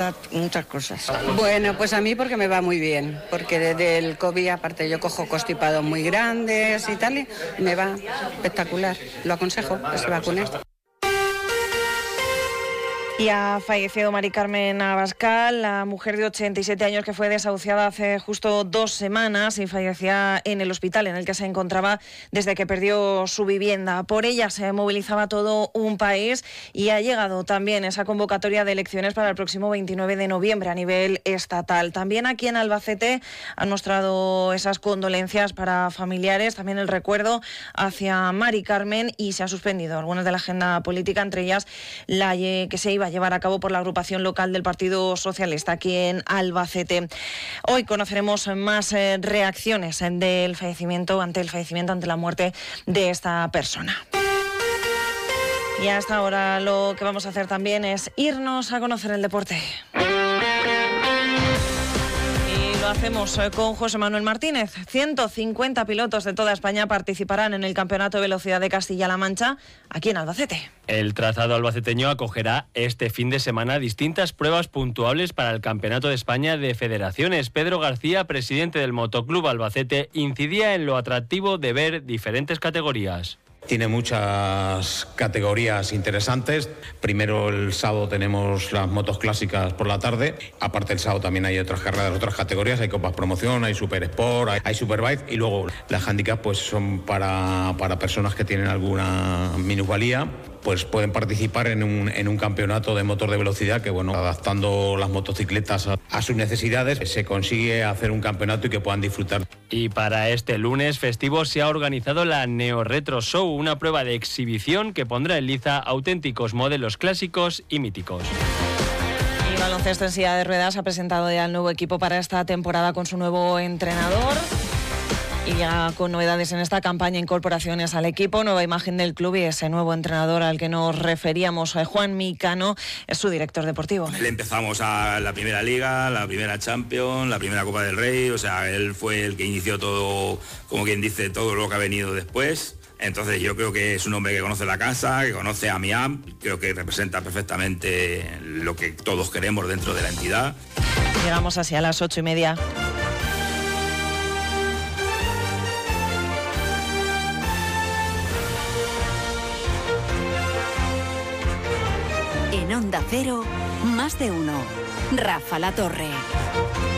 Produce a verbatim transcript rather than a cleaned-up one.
muchas, muchas cosas. Bueno, pues a mí porque me va muy bien, porque desde el COVID, aparte yo cojo constipados muy grandes y tal, y me va espectacular. Lo aconsejo que se vacune. Y ha fallecido Mari Carmen Abascal, la mujer de ochenta y siete años que fue desahuciada hace justo dos semanas y fallecía en el hospital en el que se encontraba desde que perdió su vivienda. Por ella se movilizaba todo un país y ha llegado también esa convocatoria de elecciones para el próximo veintinueve de noviembre a nivel estatal. También aquí en Albacete han mostrado esas condolencias para familiares, también el recuerdo hacia Mari Carmen, y se ha suspendido algunas de la agenda política, entre ellas la que se iba a llevar a cabo por la agrupación local del Partido Socialista aquí en Albacete. Hoy conoceremos más eh, reacciones del fallecimiento, ante el fallecimiento, ante la muerte de esta persona. Y hasta ahora lo que vamos a hacer también es irnos a conocer el deporte. Lo hacemos con José Manuel Martínez. ciento cincuenta pilotos de toda España participarán en el Campeonato de Velocidad de Castilla-La Mancha, aquí en Albacete. El trazado albaceteño acogerá este fin de semana distintas pruebas puntuables para el Campeonato de España de Federaciones. Pedro García, presidente del Motoclub Albacete, incidía en lo atractivo de ver diferentes categorías. Tiene muchas categorías interesantes. Primero el sábado tenemos las motos clásicas por la tarde. Aparte el sábado también hay otras carreras de otras categorías. Hay copas promoción, hay super sport, hay, hay superbike. Y luego las handicaps pues son para, para personas que tienen alguna minusvalía. Pues pueden participar en un, en un campeonato de motor de velocidad que, bueno, adaptando las motocicletas a, a sus necesidades, se consigue hacer un campeonato y que puedan disfrutar. Y para este lunes festivo se ha organizado la Neo Retro Show, una prueba de exhibición que pondrá en liza auténticos modelos clásicos y míticos. Y baloncesto en silla de ruedas ha presentado ya el nuevo equipo para esta temporada con su nuevo entrenador. Y ya con novedades en esta campaña, incorporaciones al equipo, nueva imagen del club y ese nuevo entrenador al que nos referíamos, Juan Micano, es su director deportivo. Él empezamos a la primera liga, la primera Champions, la primera Copa del Rey, o sea, él fue el que inició todo, como quien dice, todo lo que ha venido después. Entonces yo creo que es un hombre que conoce la casa, que conoce a Miam, creo que representa perfectamente lo que todos queremos dentro de la entidad. Llegamos así a las ocho y media. En Onda Cero, más de uno. Rafa La Torre.